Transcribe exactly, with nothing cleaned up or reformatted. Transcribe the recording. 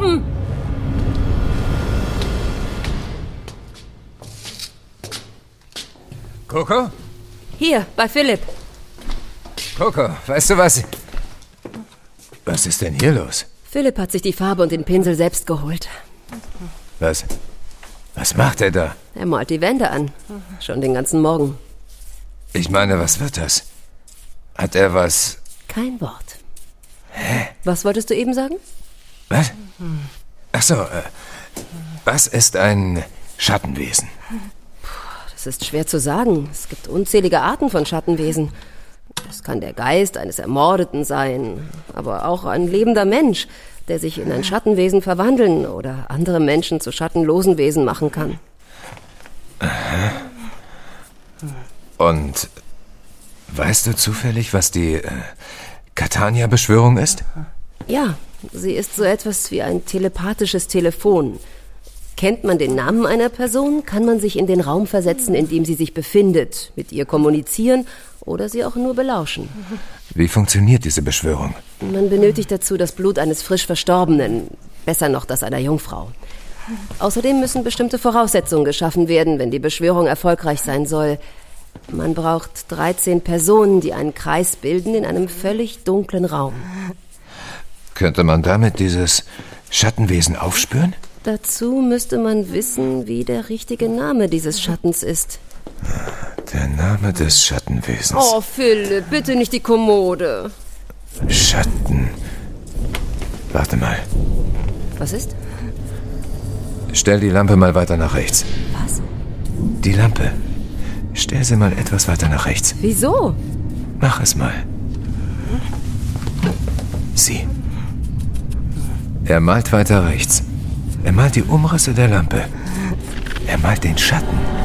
oben! Coco? Hier, bei Philipp. Coco, weißt du was? Was ist denn hier los? Philipp hat sich die Farbe und den Pinsel selbst geholt. Was? Was macht er da? Er malt die Wände an. Schon den ganzen Morgen. Ich meine, was wird das? Hat er was... Kein Wort. Hä? Was wolltest du eben sagen? Was? Ach so, äh, was ist ein Schattenwesen? Das ist schwer zu sagen. Es gibt unzählige Arten von Schattenwesen. Es kann der Geist eines Ermordeten sein, aber auch ein lebender Mensch, der sich in ein Schattenwesen verwandeln oder andere Menschen zu schattenlosen Wesen machen kann. Aha. Und weißt du zufällig, was die äh, Catania-Beschwörung ist? Ja, sie ist so etwas wie ein telepathisches Telefon. Kennt man den Namen einer Person, kann man sich in den Raum versetzen, in dem sie sich befindet, mit ihr kommunizieren oder sie auch nur belauschen. Wie funktioniert diese Beschwörung? Man benötigt dazu das Blut eines frisch Verstorbenen, besser noch das einer Jungfrau. Außerdem müssen bestimmte Voraussetzungen geschaffen werden, wenn die Beschwörung erfolgreich sein soll. Man braucht dreizehn Personen, die einen Kreis bilden in einem völlig dunklen Raum. Könnte man damit dieses Schattenwesen aufspüren? Dazu müsste man wissen, wie der richtige Name dieses Schattens ist. Der Name des Schattenwesens. Oh, Philipp, bitte nicht die Kommode. Schatten. Warte mal. Was ist? Stell die Lampe mal weiter nach rechts. Was? Die Lampe. Stell sie mal etwas weiter nach rechts. Wieso? Mach es mal. Sieh. Er malt weiter rechts. Er malt die Umrisse der Lampe. Er malt den Schatten.